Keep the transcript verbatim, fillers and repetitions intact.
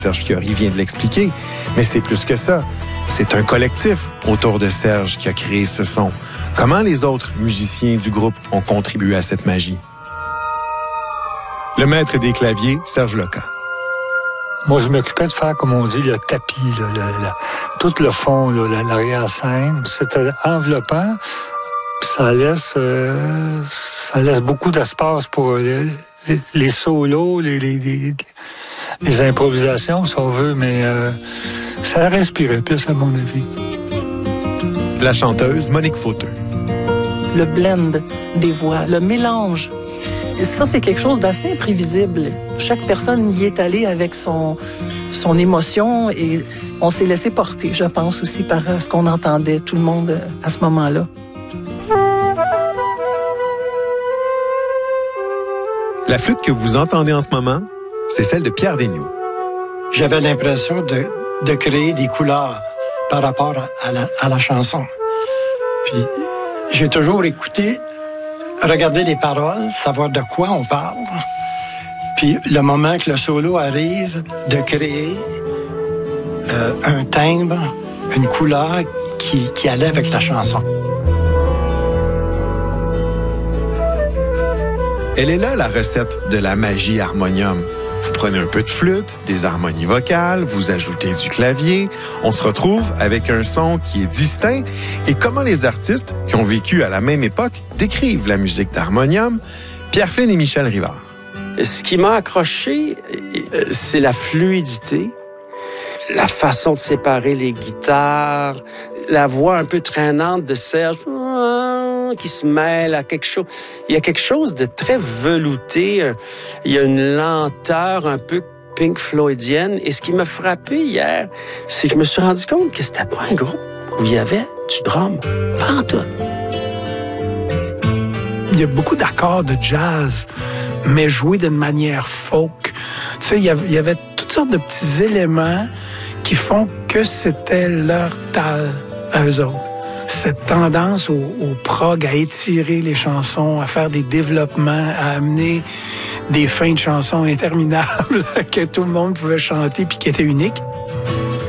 Serge Fiori vient de l'expliquer, mais c'est plus que ça. C'est un collectif autour de Serge qui a créé ce son. Comment les autres musiciens du groupe ont contribué à cette magie? Le maître des claviers, Serge Leca. Moi, je m'occupais de faire, comme on dit, le tapis, là, le, le, tout le fond, là, l'arrière-scène. C'était enveloppant. Ça laisse, euh, ça laisse beaucoup d'espace pour les, les, les solos, les, les, les, les improvisations, si on veut, mais euh, ça respirait plus, à mon avis. La chanteuse Monique Fauteux. Le blend des voix, le mélange. Ça, c'est quelque chose d'assez imprévisible. Chaque personne y est allée avec son, son émotion et on s'est laissé porter, je pense, aussi par ce qu'on entendait, tout le monde, à ce moment-là. La flûte que vous entendez en ce moment, c'est celle de Pierre Desgniaux. J'avais l'impression de, de créer des couleurs par rapport à la, à la chanson. Puis, j'ai toujours écouté, regardé les paroles, savoir de quoi on parle. Puis, le moment que le solo arrive, de créer euh, un timbre, une couleur qui, qui allait avec la chanson. Elle est là, la recette de la magie harmonium. Vous prenez un peu de flûte, des harmonies vocales, vous ajoutez du clavier. On se retrouve avec un son qui est distinct. Et comment les artistes qui ont vécu à la même époque décrivent la musique d'harmonium? Pierre Flynn et Michel Rivard. Ce qui m'a accroché, c'est la fluidité, la façon de séparer les guitares, la voix un peu traînante de Serge qui se mêle à quelque chose. Il y a quelque chose de très velouté. Il y a une lenteur un peu Pink Floydienne. Et ce qui m'a frappé hier, c'est que je me suis rendu compte que c'était pas un groupe où il y avait du drum. Pas en tout. Il y a beaucoup d'accords de jazz, mais joués d'une manière folk. Tu sais, il y avait, il y avait toutes sortes de petits éléments qui font que c'était leur tal à eux autres. Cette tendance au, au prog, à étirer les chansons, à faire des développements, à amener des fins de chansons interminables que tout le monde pouvait chanter puis qui étaient uniques.